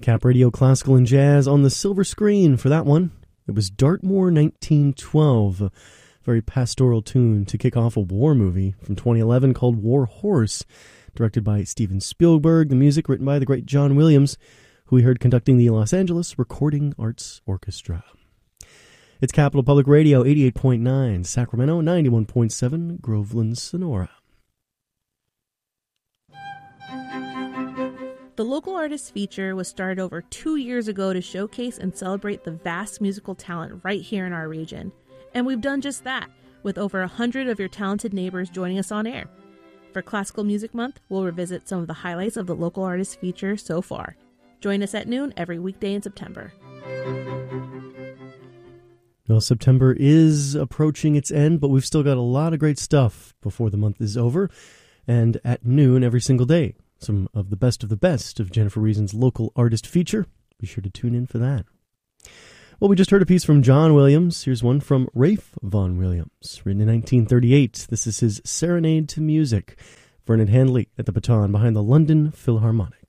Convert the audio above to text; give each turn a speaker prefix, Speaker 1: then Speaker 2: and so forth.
Speaker 1: Cap Radio Classical and Jazz on the silver screen for that one. It was Dartmoor 1912, a very pastoral tune to kick off a war movie from 2011 called War Horse, directed by Steven Spielberg, the music written by the great John Williams, who we heard conducting the Los Angeles Recording Arts Orchestra. It's Capital Public Radio, 88.9, Sacramento, 91.7, Groveland, Sonora.
Speaker 2: The Local Artist Feature was started over 2 years ago to showcase and celebrate the vast musical talent right here in our region. And we've done just that, with over 100 of your talented neighbors joining us on air. For Classical Music Month, we'll revisit some of the highlights of the Local Artist Feature so far. Join us at noon every weekday in September.
Speaker 1: Well, September is approaching its end, but we've still got a lot of great stuff before the month is over. And at noon every single day, some of the best of Jennifer Reason's Local Artist Feature. Be sure to tune in for that. Well, we just heard a piece from John Williams. Here's one from Rafe Vaughan Williams, written in 1938. This is his Serenade to Music. Vernon Handley at the baton behind the London Philharmonic.